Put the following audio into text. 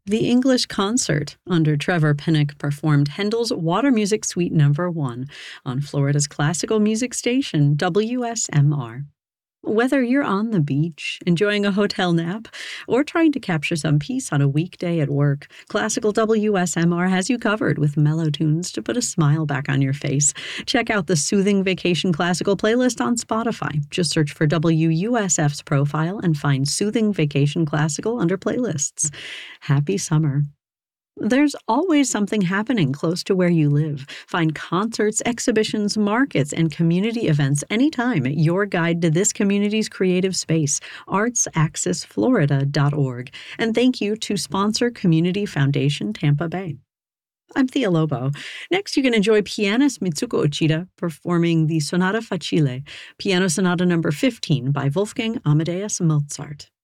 The English Concert under Trevor Pinnock performed Handel's Water Music Suite No. 1 on Florida's classical music station, WSMR. Whether you're on the beach, enjoying a hotel nap, or trying to capture some peace on a weekday at work, Classical WSMR has you covered with mellow tunes to put a smile back on your face. Check out the Soothing Vacation Classical playlist on Spotify. Just search for WUSF's profile and find Soothing Vacation Classical under playlists. Happy summer. There's always something happening close to where you live. Find concerts, exhibitions, markets, and community events anytime at your guide to this community's creative space, artsaccessflorida.org. And thank you to sponsor Community Foundation Tampa Bay. I'm Thea Lobo. Next, you can enjoy pianist Mitsuko Uchida performing the Sonata Facile, Piano Sonata No. 15 by Wolfgang Amadeus Mozart.